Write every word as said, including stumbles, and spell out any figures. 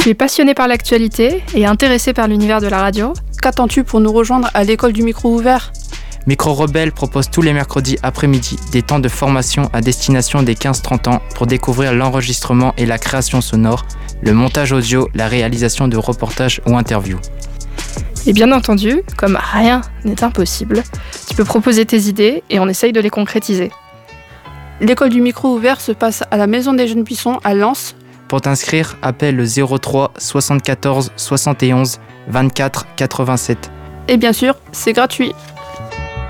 Tu es passionné par l'actualité et intéressé par l'univers de la radio ? Qu'attends-tu pour nous rejoindre à l'école du micro ouvert ? Micro Rebelle propose tous les mercredis après-midi des temps de formation à destination des quinze trente ans pour découvrir l'enregistrement et la création sonore, le montage audio, la réalisation de reportages ou interviews. Et bien entendu, comme rien n'est impossible, tu peux proposer tes idées et on essaye de les concrétiser. L'école du micro ouvert se passe à la Maison des Jeunes Buissons à Lens. Pour t'inscrire, appelle le zéro trois soixante-quatorze soixante et onze vingt-quatre quatre-vingt-sept. Et bien sûr, c'est gratuit.